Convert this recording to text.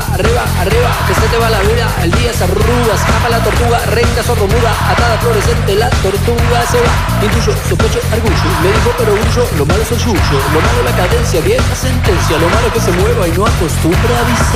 arriba, arriba, que se te va la vida. El día se arruga, escapa la tortuga, reina sordomuda, atada fluorescente, la tortuga se va. Intuyo, sospecho, argullo, me dijo pero grullo, lo malo es el yuyo, lo malo la cadencia, vieja sentencia, lo malo que se mueva y no acostumbra a avisar.